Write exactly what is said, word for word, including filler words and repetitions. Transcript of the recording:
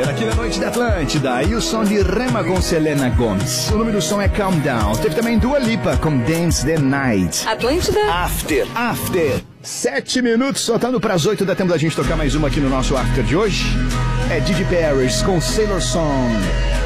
After, aqui na noite da Atlântida. E o som de Rema com Selena Gomez. O nome do som é Calm Down. Teve também Dua Lipa com Dance the Night. Atlântida. After, After. Sete minutos, soltando pras oito. Dá tempo da gente tocar mais uma aqui no nosso After de hoje. É Didi Paris com Sailor Song.